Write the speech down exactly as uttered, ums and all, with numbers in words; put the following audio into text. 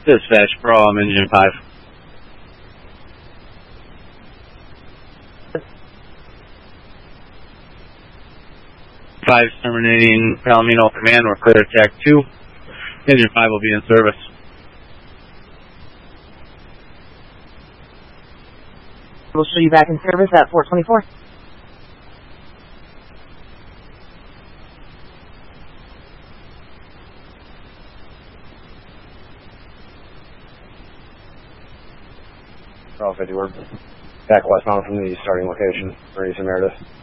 Dispatch, Pro, I'm engine five. Five terminating Palomino Command, we're clear attack two. Engine five will be in service. We'll show you back in service at four twenty-four. Bravo fifty, we're back westbound from the starting location for East Emeritus.